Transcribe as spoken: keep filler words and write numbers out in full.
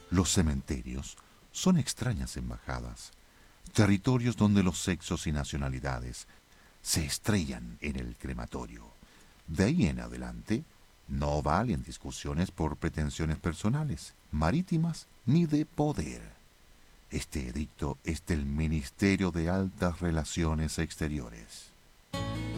Los cementerios son extrañas embajadas, territorios donde los sexos y nacionalidades se estrellan en el crematorio. De ahí en adelante, no valen discusiones por pretensiones personales, marítimas ni de poder. Este edicto es del Ministerio de Altas Relaciones Exteriores.